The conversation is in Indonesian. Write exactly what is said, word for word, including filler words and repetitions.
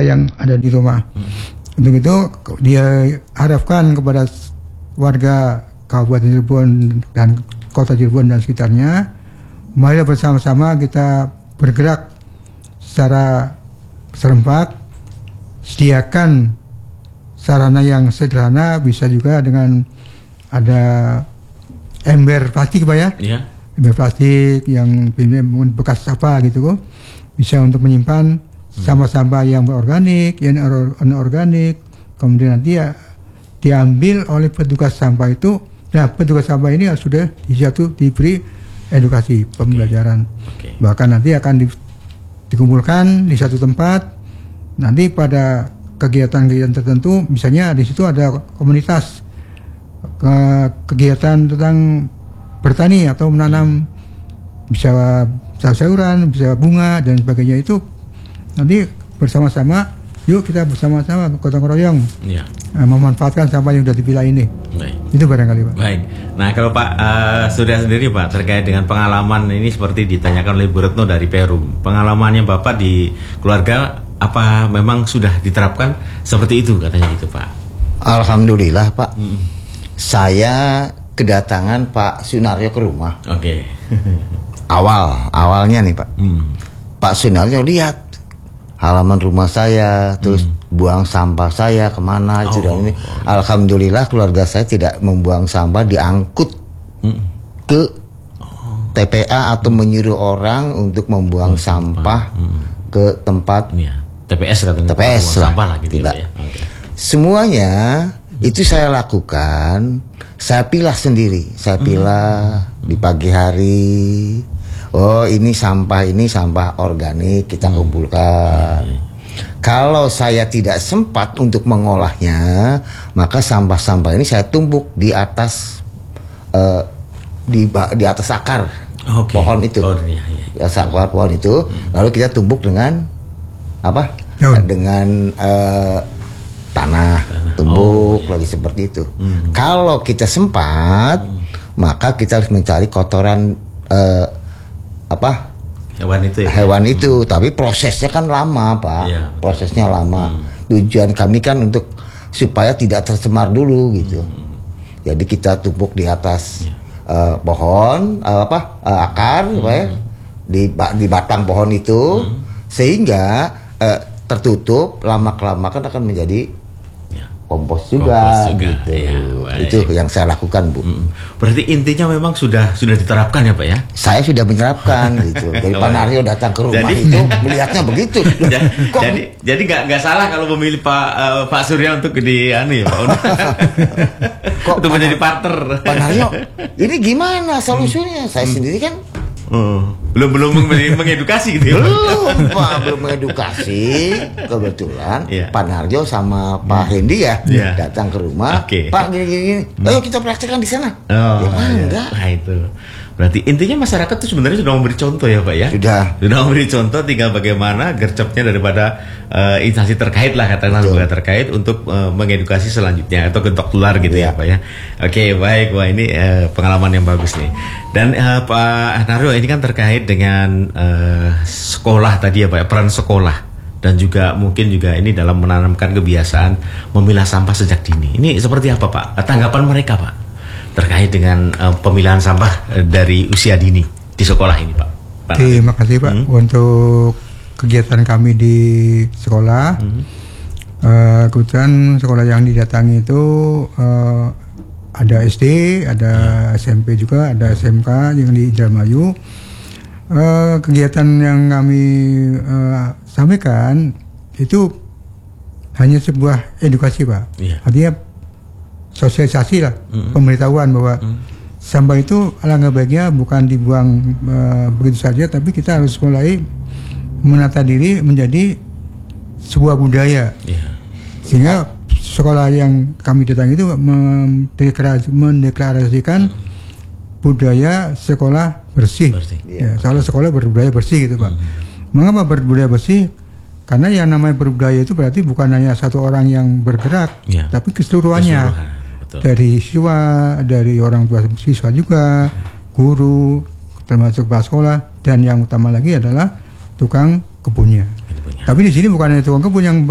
kita yang ada di rumah. Hmm. Untuk itu dia harapkan kepada warga Kabupaten Cirebon dan Kota Cirebon dan sekitarnya, mari bersama-sama kita bergerak secara serempak, sediakan sarana yang sederhana, bisa juga dengan ada ember plastik Pak ya, yeah. ember plastik yang bekas apa gitu, bisa untuk menyimpan hmm. sampah-sampah yang organik, yang anorganik, kemudian nanti ya diambil oleh petugas sampah itu. Nah, petugas sampah ini sudah dijatuh diberi edukasi pembelajaran. Okay. Okay. Bahkan nanti akan di, dikumpulkan di satu tempat. Nanti pada kegiatan-kegiatan tertentu, misalnya di situ ada komunitas ke, kegiatan tentang bertani atau menanam, bisa sayuran, bisa bunga dan sebagainya, itu nanti bersama-sama. Yuk kita bersama-sama gotong royong ya. uh, memanfaatkan sampah yang sudah dipilah ini. Baik. Itu barangkali Pak. Baik. Nah kalau Pak uh, Surya sendiri Pak, terkait dengan pengalaman ini seperti ditanyakan oleh Bu Retno dari Perum, pengalamannya Bapak di keluarga apa memang sudah diterapkan seperti itu katanya gitu Pak? Alhamdulillah Pak. Hmm. Saya kedatangan Pak Sunaryo ke rumah. Oke. Okay. Awal awalnya nih Pak. Hmm. Pak Sunaryo lihat halaman rumah saya, terus hmm. buang sampah saya kemana, oh, dan ini. Oh. Alhamdulillah keluarga saya tidak membuang sampah, diangkut hmm. ke oh. T P A atau menyuruh orang untuk membuang oh, sampah hmm. ke tempat ya. T P S katanya. T P S lah. Sampah lah gitu tidak. Ya. Okay. Semuanya hmm. itu saya lakukan, saya pilah sendiri, saya pilah hmm. di pagi hari. Oh ini sampah, ini sampah organik, kita kumpulkan. Hmm. Kalau saya tidak sempat untuk mengolahnya, maka sampah-sampah ini saya tumbuk di atas uh, di di atas akar okay. pohon itu, oh, iya, iya. di atas akar pohon itu. Hmm. Lalu kita tumbuk dengan apa? Oh. Dengan uh, tanah, tumbuk oh, iya. lagi seperti itu. Hmm. Kalau kita sempat, hmm. maka kita harus mencari kotoran. Uh, apa hewan itu ya? hewan itu hmm. tapi prosesnya kan lama Pak ya, prosesnya lama hmm. tujuan kami kan untuk supaya tidak tercemar dulu gitu hmm. jadi kita tumpuk di atas ya. uh, pohon uh, apa uh, akar hmm. apa ya di, di batang pohon itu hmm. sehingga uh, tertutup, lama kelamaan akan menjadi kompos juga, kompos juga gitu. Ya, itu yang saya lakukan Bu. Hmm. Berarti intinya memang sudah sudah diterapkan ya Pak ya? Saya sudah menerapkan gitu. Jadi Pak Naryo datang ke rumah jadi, itu melihatnya begitu. Kok? Jadi jadi nggak nggak salah kalau memilih Pak uh, Pak Surya untuk di anu ya Pak. Kok untuk menjadi partner. Pak Naryo, ini gimana solusinya? Hmm. Saya hmm. sendiri kan. Oh, belum belum mengedukasi gitu ya? Belum Pak, belum mengedukasi. Kebetulan yeah. Pak Narjo sama Pak hmm. Hendy ya yeah. datang ke rumah. Okay. Pak gini gini, ayo kita praktekkan di sana. Oh, ya, iya. enggak. Nah itu. Berarti intinya masyarakat itu sebenarnya sudah memberi contoh ya Pak ya? Sudah. Sudah memberi contoh, tinggal bagaimana gercepnya daripada uh, instansi terkait lah katakanlah lembaga terkait untuk uh, mengedukasi selanjutnya atau gentok tular gitu ya, ya Pak ya. Oke baik, wah ini uh, pengalaman yang bagus nih. Dan uh, Pak Naryo ini kan terkait dengan uh, sekolah tadi ya Pak, peran sekolah dan juga mungkin juga ini dalam menanamkan kebiasaan memilah sampah sejak dini. Ini seperti apa Pak? Tanggapan mereka Pak terkait dengan uh, pemilahan sampah uh, dari usia dini di sekolah ini Pak. Pak Terima kasih Pak hmm. untuk kegiatan kami di sekolah. Hmm. Uh, kebetulan sekolah yang didatangi itu uh, ada S D, ada hmm. S M P juga, ada S M K yang di Indramayu. Uh, kegiatan yang kami uh, sampaikan itu hanya sebuah edukasi Pak. Yeah. Artinya sosialisasi lah, mm-hmm. pemberitahuan bahwa mm-hmm. sampah itu alangkah baiknya bukan dibuang uh, begitu saja, tapi kita harus mulai menata diri menjadi sebuah budaya. Yeah. Sehingga sekolah yang kami datangi itu mendeklarasi, mendeklarasikan mm-hmm. budaya sekolah bersih. bersih. Ya, soalnya sekolah berbudaya bersih gitu Pak. Mm-hmm. Mengapa berbudaya bersih? Karena yang namanya berbudaya itu berarti bukan hanya satu orang yang bergerak, yeah. tapi keseluruhannya. Keseluruhan. Dari siswa, dari orang tua siswa juga, guru, termasuk kepala sekolah, dan yang utama lagi adalah tukang kebunnya. Tapi di sini bukan hanya tukang kebun yang